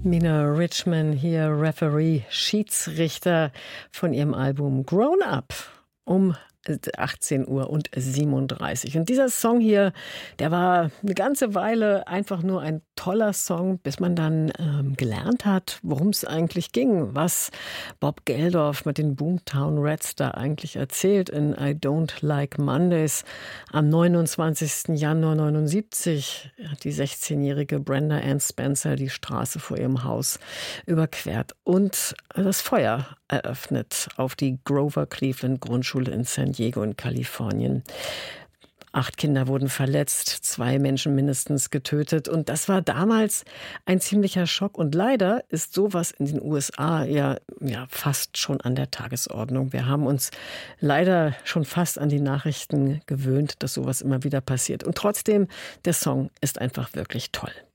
Mina Richman hier, Referee, Schiedsrichter von ihrem Album Grown Up um 18:37 Uhr. Und dieser Song hier, der war eine ganze Weile einfach nur ein toller Song, bis man dann gelernt hat, worum es eigentlich ging, was Bob Geldof mit den Boomtown Rats da eigentlich erzählt in I Don't Like Mondays. Am 29. Januar 1979 hat die 16-jährige Brenda Ann Spencer die Straße vor ihrem Haus überquert und das Feuer eröffnet auf die Grover Cleveland Grundschule in San Diego in Kalifornien. 8 Kinder wurden verletzt, 2 Menschen mindestens getötet. Und das war damals ein ziemlicher Schock. Und leider ist sowas in den USA ja fast schon an der Tagesordnung. Wir haben uns leider schon fast an die Nachrichten gewöhnt, dass sowas immer wieder passiert. Und trotzdem, der Song ist einfach wirklich toll.